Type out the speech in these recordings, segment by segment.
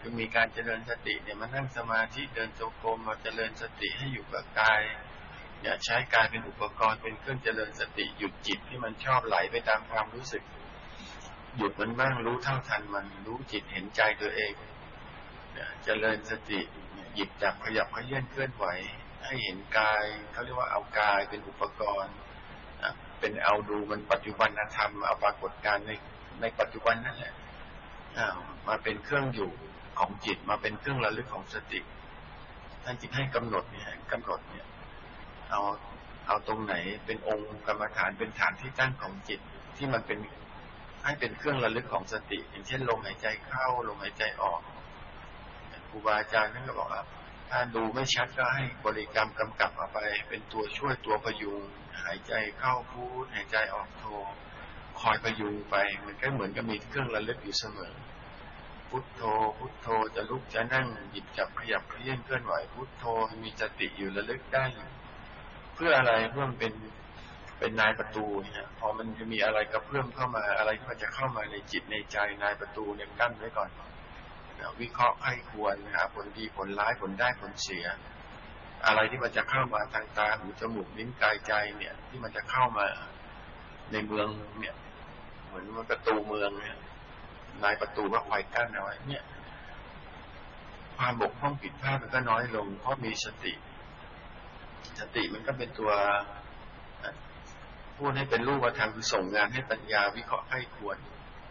คือมีการเจริญสติเนี่ยมานั่งสมาธิเดินจงกรมมาเจริญสติให้อยู่กับกายเนี่ยใช้กายเป็นอุปกรณ์เป็นเครื่องเจริญสติหยุดจิตที่มันชอบไหลไปตามความรู้สึกหยุดมันบ้างรู้เท่าทันมันรู้จิตเห็นใจตัวเองเนี่ยเจริญสติหยิบจับขยับเขยื้อนเคลื่อนไหวให้เห็นกายเขาเรียกว่าเอากายเป็นอุปกรณ์เป็นเอาดูมันปัจจุบันธรรมเอาปรากฏการณ์ในปัจจุบันนั่นแหละมาเป็นเครื่องอยู่ของจิตมาเป็นเครื่องระลึกของสติท่านจึงให้กำหนดเนี่ยเอาตรงไหนเป็นองค์กรรมฐานเป็นฐานที่ตั้งของจิตที่มันเป็นให้เป็นเครื่องระลึกของสติอย่างเช่นลมหายใจเข้าลมหายใจออกครูบาอาจารย์ท่านก็บอกว่าถ้าดูไม่ชัดก็ให้บริกรรมกำกับเอาไปเป็นตัวช่วยตัวพยุงหายใจเข้าพุทหายใจออกโทคอยพยุงไปมันก็เหมือนกับมีเครื่องระลึกอยู่เสมอพุทโธพุทโธจะลุกจะนั่งหยิบจับขยับเขยื้อนเคลื่อนไหวพุทโธมีสติอยู่ระลึกได้เพื่ออะไรเพื่อมันเป็นนายประตูเนี่ยพอมันจะมีอะไรกระเพื่อมเข้ามาอะไรที่มันจะเข้ามาในจิตในใจนายประตูเนี่ยกั้นไว้ก่อนวิเคราะห์ให้ควรหาผลดีผลร้ายผลได้ผลเสียอะไรที่มันจะเข้ามาทางตาหูจมูกลิ้นกายใจเนี่ยที่มันจะเข้ามาในเมืองเนี่ยเหมือนมันประตูเมืองเนี่ยนายประตูก็คอยกั้นเอาไว้เนี่ยความบกพร่องผิดพลาดมันก็น้อยลงเพราะมีสติมันก็เป็นตัวพูดให้เป็นรูปธรรมคือส่งงานให้ปัญญาวิเคราะห์ไข้ควร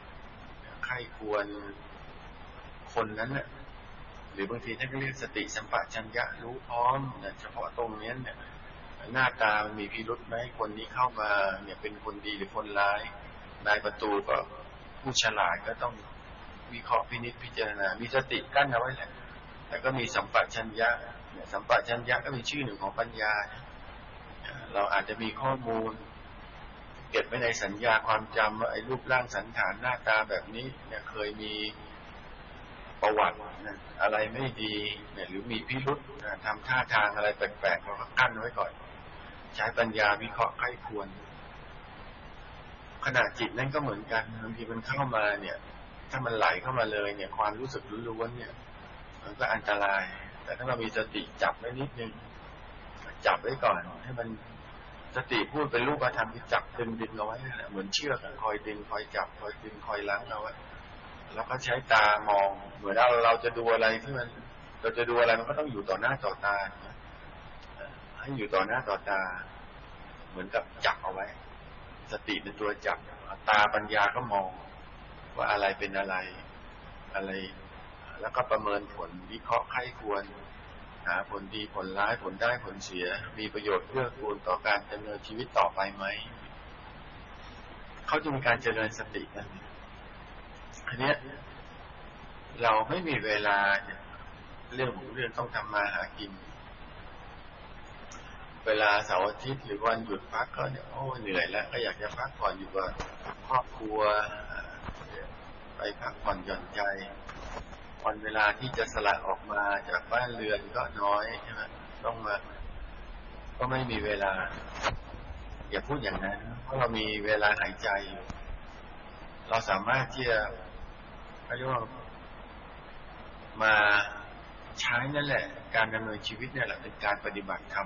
คนนั้นน่ะหรือบางทีท่านก็เรียกสติสัมปชัญญะรู้พร้อมเฉพาะตรงนี้เนี่ยหน้าตามันมีพิรุธไหมคนนี้เข้ามาเนี่ยเป็นคนดีหรือคนร้ายนายประตูก็ผู้ฉลาดก็ต้องวิเคราะห์พินิจพิจารณามีสติกั้นเอาไว้แหละแต่ก็มีสัมปชัญญะสัมปชัญญะก็เป็นชื่อหนึ่งของปัญญาเราอาจจะมีข้อมูลเก็บไว้ในสัญญาความจำว่าไอ้รูปร่างสันฐานหน้าตาแบบนี้เนี่ยเคยมีประวัติอะไรไม่ดีเนี่ยหรือมีพิรุธทำท่าทางอะไรแปลกๆเราก็กั้นไว้ก่อนใช้ปัญญาวิเคราะห์ใคร่ควรขณะจิตนั่นก็เหมือนกันบางทีมันเข้ามาเนี่ยถ้ามันไหลเข้ามาเลยเนี่ยความรู้สึกล้วนๆเนี่ยมันก็อันตรายแต่ถ้าเรามีสติจับไว้นิดนึงจับไว้ก่อนให้มันสติพูดเป็นรูปธรรมที่จับดึงเอาไว้เหมือนเชือกคอยดึงคอยจับคอยดึงคอยล้างเอาไว้แล้วก็ใช้ตามองเหมือนเราจะดูอะไรที่เราจะดูอะไรมันก็ต้องอยู่ต่อหน้าต่อตาให้อยู่ต่อหน้าต่อตาเหมือนกับจับเอาไว้สติเป็นตัวจับตาปัญญาก็มองว่าอะไรเป็นอะไรแล้วก็ประเมินผลวิเคราะห์ไข้ควรหาผลดีผลร้ายผลได้ผลเสียมีประโยชน์เพื่อกูลต่อการดำเนินชีวิตต่อไปไหมเขาจะมีการเจริญสติกันทีนี้เราไม่มีเวลาเรื่องต้องทำมาหากินเวลาเสาร์อาทิตย์หรือวันหยุดพักก็เนี่ยโอ้เหนื่อยแล้วก็อยากจะพักผ่อนอยู่กับครอบครัวไปพักผ่อนหย่อนใจวันเวลาที่จะสละออกมาจากบ้านเรือนก็น้อยใช่ไหมต้องมาก็ไม่มีเวลาอย่าพูดอย่างนั้นเพราะเรามีเวลาหายใจอยู่เราสามารถที่จะเรียกว่ามาใช้นั่นแหละการดำเนินชีวิตเนี่ยแหละเป็นการปฏิบัติธรรม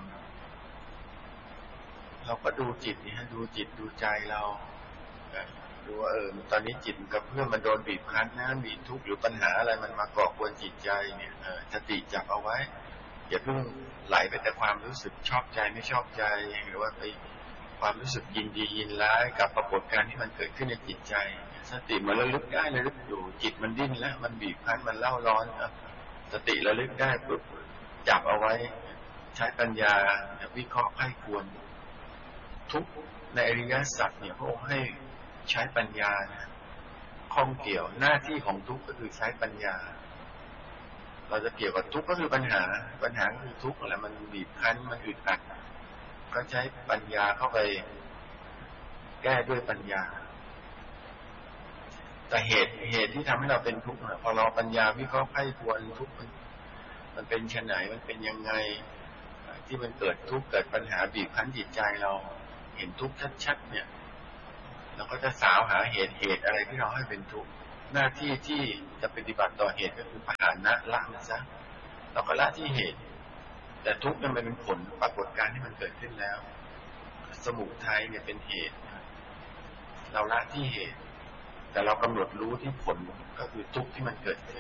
เราก็ดูจิตนี่ฮะดูจิตดูใจเราดูว่าตอนนี้จิตกับเพื่อนมันโดนบีบคั้นนะมีทุกข์หรือปัญหาอะไรมันมาก่อกวนจิตใจเนี่ยสติจับเอาไว้อย่าเพิ่งไหลไปแต่ความรู้สึกชอบใจไม่ชอบใจหรือว่าไปความรู้สึกยินดียินร้ายกับปรากฏการณ์ที่มันเกิดขึ้นในจิตใจสติมันระลึกได้ระลึกอยู่จิตมันดิ้นแล้วมันบีบคั้นมันเล่าร้อนสติระลึกได้ปุ๊บจับเอาไว้ใช้ปัญญาวิเคราะห์ให้ควรทุกในอริยสัจเนี่ยพระองค์ให้ใช้ปัญญาข้องเกี่ยวหน้าที่ของทุกข์ก็คือใช้ปัญญาเราจะเกี่ยวกับทุกข์ก็คือปัญหาก็คือทุกข์อะไรมันบีบคั้นมันอึดอัดก็ใช้ปัญญาเข้าไปแก้ด้วยปัญญาแต่เหตุที่ทำให้เราเป็นทุกข์พอเราปัญญาวิเคราะห์ให้ควรทุกข์มันเป็นเช่นไหนมันเป็นยังไงที่มันเกิดทุกข์เกิดปัญหาบีบคั้นจิตใจเราเห็นทุกข์ชัดๆเนี่ยเราก็จะสาวหาเหตุอะไรที่เราให้เป็นทุกข์หน้าที่ที่จะปฏิบัติต่อเหตุก็คือปหานะละมันซะเราก็ละที่เหตุแต่ทุกข์นั้นมันเป็นผลปรากฏการณ์ที่มันเกิดขึ้นแล้วสมุทัยเนี่ยเป็นเหตุเราละที่เหตุแต่เรากำหนดรู้ที่ผลก็คือทุกข์ที่มันเกิดขึ้น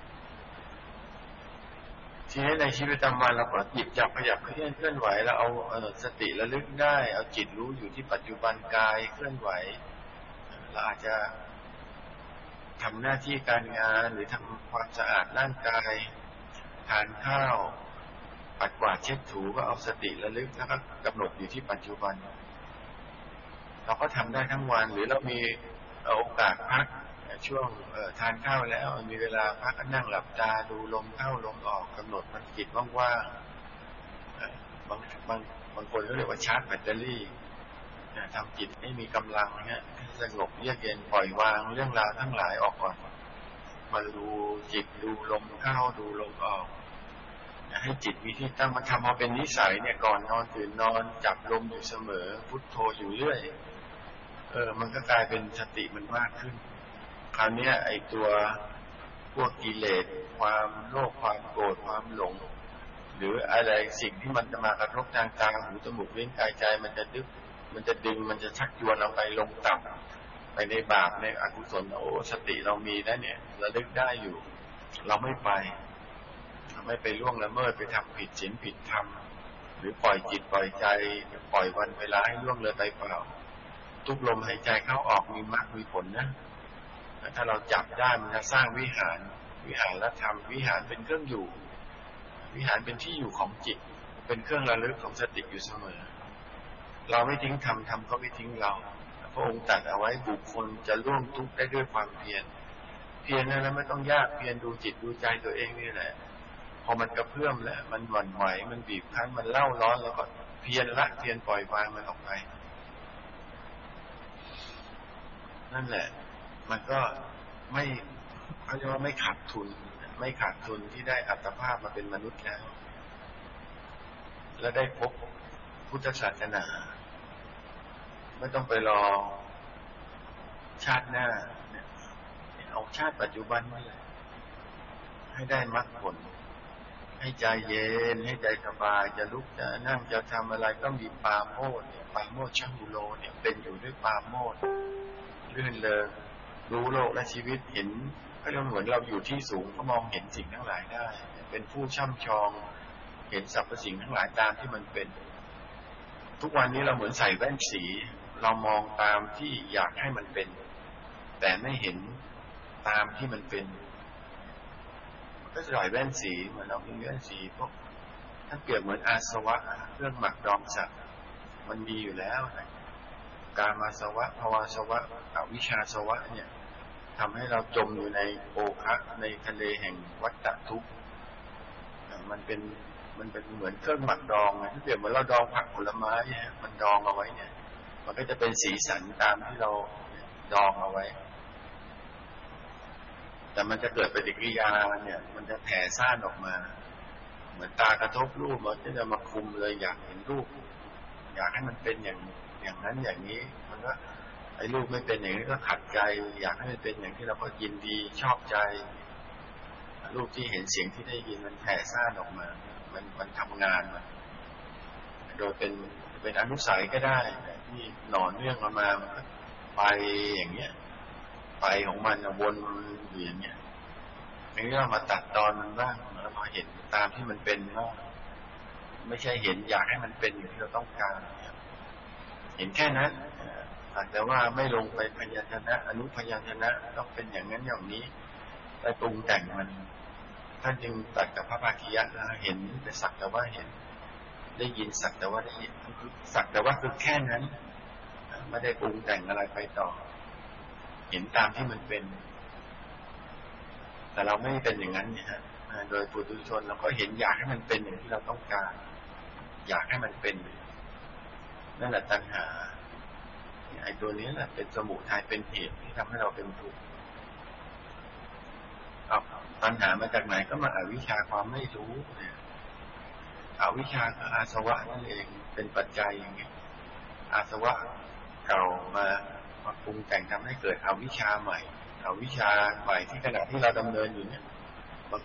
ทีนี้ในชีวิตประจำวันเราก็หยิบจับขยับเคลื่อนไหวแล้วเอาสติระลึกได้เอาจิตรู้อยู่ที่ปัจจุบันกายเคลื่อนไหวเราอาจจะทำหน้าที่การงานหรือทำความสะอาดร่างกายทานข้าวปัดกวาดเช็ดถูก็เอาสติระลึกแล้วก็กำหนดอยู่ที่ปัจจุบันเราก็ทำได้ทั้งวันหรือเรามีโอกาสพักช่วงทานข้าวแล้วมีเวลาพักก็นั่งหลับตาดูลมเข้าลมออกกำหนดมันจิตว่างๆบางคนก็เรียกว่าชาร์จแบตเตอรี่ทำจิตให้มีกำลังเนี่ยสงบเยือกเย็นปล่อยวางเรื่องราวทั้งหลายออกก่อนมาดูจิตดูลมเข้าดูลมออกให้จิตมีที่ตั้งมันทำมาเป็นนิสัยเนี่ยก่อนนอนตื่นนอนจับลมอยู่เสมอพุทโธอยู่เรื่อยมันก็กลายเป็นสติมันมากขึ้นคราวนี้ไอ้ตัวพวกกิเลสความโลภความโกรธความหลงหรืออะไรสิ่งที่มันจะมากระทบทางตาหูจมูกลิ้นกายใจมันจะดึงมันจะชักชวนเราไปลงต่ำไปในบาปในอกุศลสติเรามีนะเนี่ยระลึกได้อยู่เราไม่ไปล่วงละเมิดไปทำผิดศีลผิดธรรมหรือปล่อยจิตปล่อยใจปล่อยวันเวลาให้ล่วงเลยไปเปล่าทุกลมหายใจเข้าออกมีมรรคมีผลนะถ้าเราจับได้มันจะสร้างวิหารและธรรมวิหารเป็นเครื่องอยู่วิหารเป็นที่อยู่ของจิตเป็นเครื่องระลึกของสติอยู่เสมอเราไม่ทิ้งธรรมก็ไม่ทิ้งเราพระองค์ตรัสเอาไว้บุคคลจะล่วงทุกข์ได้ด้วยความเพียรนั้นไม่ต้องยากเพียรดูจิตดูใจตัวเองนี่แหละพอมันกระเพื่อมแล้วมันหวั่นไหวมันบีบคั้นมันเล่าร้อนแล้วก็เพียรปล่อยวางมันออกไปนั่นแหละมันก็ไม่เขาเรียกว่าไม่ขาดทุนที่ได้อัตภาพมาเป็นมนุษย์แล้วและได้พบพุทธศาสนาไม่ต้องไปรอชาติหน้าเอาชาติปัจจุบันนี่แหละให้ได้มรรคผลให้ใจเย็นให้ใจสบายจะลุกจะนั่งจะทำอะไรก็มีปาโมทย์ปาโมทย์ชั่งอุโลเนี่ยเป็นอยู่ด้วยปาโมทย์ลื่นเลงรู้โลกและชีวิตเห็นก็เหมือนเราอยู่ที่สูงก็มองเห็นสิ่งทั้งหลายได้เป็นผู้ช่ำชองเห็นสรรพสิ่งทั้งหลายตามที่มันเป็นทุกวันนี้เราเหมือนใส่แว่นสีเรามองตามที่อยากให้มันเป็นแต่ไม่เห็นตามที่มันเป็นก็จะใส่แว่นสีเหมือนเรามีแว่นสีพวกท่านเปรียบเหมือนอาสวะเครื่องหมักดองสัตว์มันดีอยู่แล้วนะกามาสวะภวาสวะอวิชชาสวะเนี่ยทำให้เราจมอยู่ในโอคะในทะเลแห่งวัฏฏะทุกข์มันเป็นเหมือนเครื่องหมักดองนะที่เปรียบเหมือนเราดองผักผลไม้เนี่ยมันดองเอาไว้เนี่ยมันก็จะเป็นสีสันตามที่เราดองเอาไว้แต่มันจะเกิดปฏิกิริยาเนี่ยมันจะแผ่ซ่านออกมาเหมือนตากระทบรูปมันจะมาคุมเลยอยากเห็นรูปอยากให้มันเป็นอย่างนั้นอย่างนี้มันก็ไอ้รูปไม่เป็นอย่างนี้ก็ขัดใจอยากให้มันเป็นอย่างที่เราก็ยินดีชอบใจรูปที่เห็นเสียงที่ได้ยินมันแผ่ซ่านออกมามันทำงานมันโดยเป็นอนุสัยก็ได้ที่หน่อเนื่องมามันก็ไปอย่างเงี้ยไปของมันวนอยู่อย่างเงี้ยอย่างนี้เรามาตัดตอนมันบ้างแล้วมาเห็นตามที่มันเป็นบ้างไม่ใช่เห็นอยากให้มันเป็นอย่างที่เราต้องการเห็นแค่นั้นแต่ว่าไม่ลงไปพยัญชนะอนุพยัญชนะต้องเป็นอย่างนั้นอย่างนี้ไปปรุงแต่งมันท่านจึงตัดกับพระภาคียะเห็นแต่สักแต่ว่าเห็นได้ยินสักแต่ว่าได้ยินสักแต่ว่าคือแค่นั้นไม่ได้ปรุงแต่งอะไรไปต่อเห็นตามที่มันเป็นแต่เราไม่เป็นอย่างนั้นเนี่ยฮะโดยปุถุชนเราก็เห็นอยากให้มันเป็นอย่างที่เราต้องการอยากให้มันเป็นนั่นแหละตัณหาไอ้ตัวนี้แหละเป็นสมุทัยเป็นเหตุที่ทำให้เราเป็นทุกข์ปัญหามาจากไหนก็มาอวิชชาความไม่รู้เนี่ยอวิชชากับอาสวะนั่นเองเป็นปัจจัยอย่างนี้อาสวะเก่ามาปรุงแต่งทำให้เกิดอวิชชาใหม่เอาวิชาใหม่ที่ขณะที่เราดำเนินอยู่เนี่ย